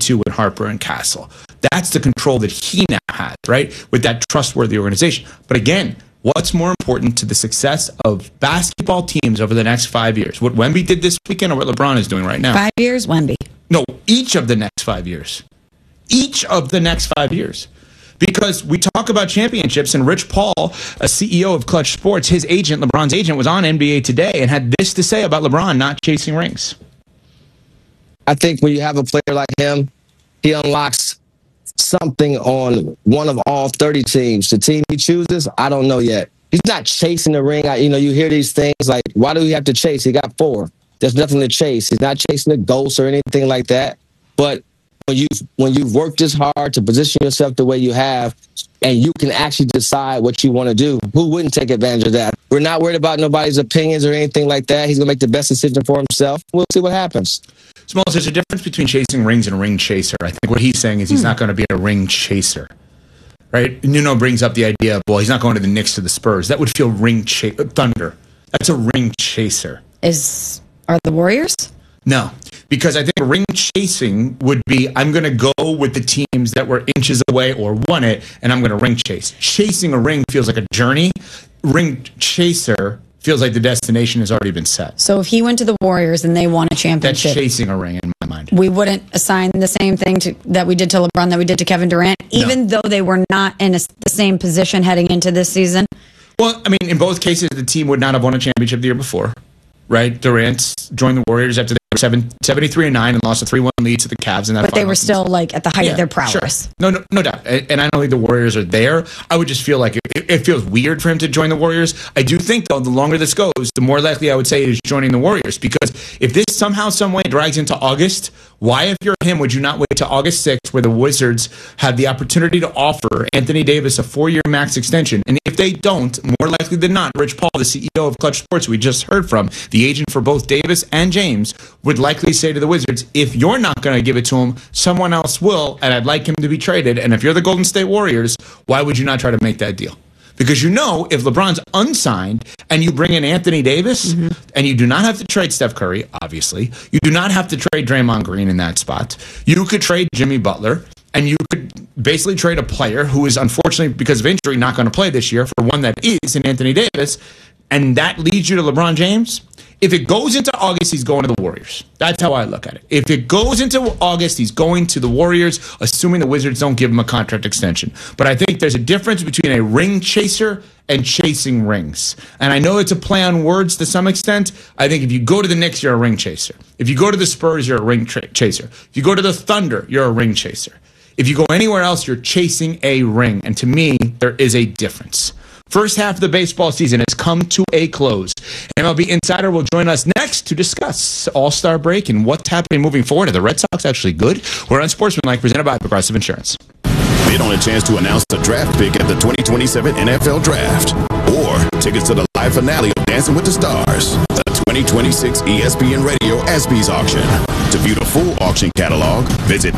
2022 with Harper and Castle. That's the control that he now has, right? With that trustworthy organization. But again, what's more important to the success of basketball teams over the next 5 years? What Wemby did this weekend or what LeBron is doing right now? 5 years, Wemby. No, each of the next 5 years. Each of the next 5 years. Because we talk about championships, and Rich Paul, a CEO of Clutch Sports, his agent, LeBron's agent, was on NBA Today and had this to say about LeBron not chasing rings. I think when you have a player like him, he unlocks something on one of all 30 teams. The team he chooses, I don't know yet. He's not chasing the ring. You hear these things like, why do we have to chase? He got 4. There's nothing to chase. He's not chasing the ghost or anything like that. But when you've worked this hard to position yourself the way you have, and you can actually decide what you want to do, who wouldn't take advantage of that? We're not worried about nobody's opinions or anything like that. He's going to make the best decision for himself. We'll see what happens. Smalls, there's a difference between chasing rings and a ring chaser. I think what he's saying is he's not going to be a ring chaser. Right? Nuno brings up the idea of, well, he's not going to the Knicks to the Spurs. That would feel Thunder. That's a ring chaser. Are the Warriors? No, because I think ring chasing would be, I'm going to go with the teams that were inches away or won it, and I'm going to ring chase. Chasing a ring feels like a journey. Ring chaser feels like the destination has already been set. So if he went to the Warriors and they won a championship, that's chasing a ring in my mind. We wouldn't assign the same thing that we did to LeBron that we did to Kevin Durant, even though they were not in the same position heading into this season? Well, I mean, in both cases, the team would not have won a championship the year before. Right, Durant joined the Warriors after they were 73-9 and lost a 3-1 lead to the Cavs in that. But they were still like at the height of their prowess. Sure. No doubt. And I don't think the Warriors are there. I would just feel like it feels weird for him to join the Warriors. I do think, though, the longer this goes, the more likely I would say is joining the Warriors. Because if this somehow, some way drags into August, why, if you're him, would you not wait to August 6th, where the Wizards have the opportunity to offer Anthony Davis a 4-year max extension? And if they don't, more likely than not, Rich Paul, the CEO of Clutch Sports, we just heard from, the agent for both Davis and James, would likely say to the Wizards, if you're not going to give it to him, someone else will, and I'd like him to be traded. And if you're the Golden State Warriors, why would you not try to make that deal? Because if LeBron's unsigned and you bring in Anthony Davis, and you do not have to trade Steph Curry, obviously, you do not have to trade Draymond Green in that spot, you could trade Jimmy Butler, and you could basically trade a player who is unfortunately, because of injury, not going to play this year for one that is in Anthony Davis, and that leads you to LeBron James. If it goes into August, he's going to the Warriors. That's how I look at it. If it goes into August, he's going to the Warriors, assuming the Wizards don't give him a contract extension. But I think there's a difference between a ring chaser and chasing rings. And I know it's a play on words to some extent. I think if you go to the Knicks, you're a ring chaser. If you go to the Spurs, you're a ring chaser. If you go to the Thunder, you're a ring chaser. If you go anywhere else, you're chasing a ring. And to me, there is a difference. First half of the baseball season has come to a close. MLB Insider will join us next to discuss All-Star break and what's happening moving forward. Are the Red Sox actually good? We're on Sportsmanlike, presented by Progressive Insurance. Bid on a chance to announce the draft pick at the 2027 NFL Draft. Or tickets to the live finale of Dancing with the Stars. The 2026 ESPN Radio ESPYs auction. To view the full auction catalog, visit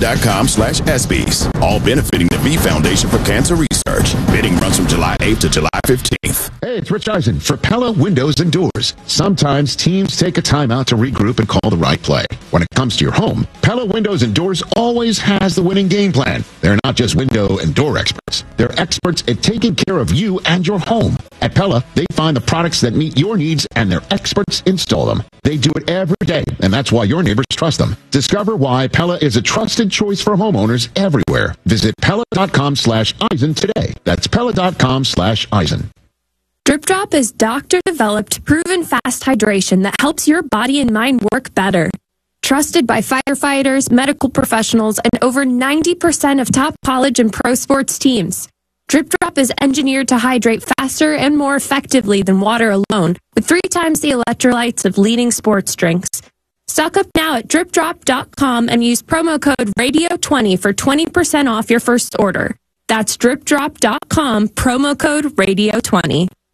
ebay.com/ESPYs. All benefiting the V Foundation for Cancer Research. Bidding runs from July 8th to July 15th. Hey, it's Rich Eisen for Pella Windows and Doors. Sometimes teams take a timeout to regroup and call the right play. When it comes to your home, Pella Windows and Doors always has the winning game plan. They're not just window and door experts. They're experts at taking care of you and your home. At Pella, they find the products that meet your needs and their experts install them. They do it every day, and that's why your neighbors trust them. Discover why Pella is a trusted choice for homeowners everywhere. Visit Pella.com/Eisen today. That's Pella.com/Eisen. Drip Drop is doctor-developed, proven fast hydration that helps your body and mind work better. Trusted by firefighters, medical professionals, and over 90% of top college and pro sports teams. Drip Drop is engineered to hydrate faster and more effectively than water alone, with 3 times the electrolytes of leading sports drinks. Stock up now at dripdrop.com and use promo code RADIO20 for 20% off your first order. That's dripdrop.com, promo code RADIO20.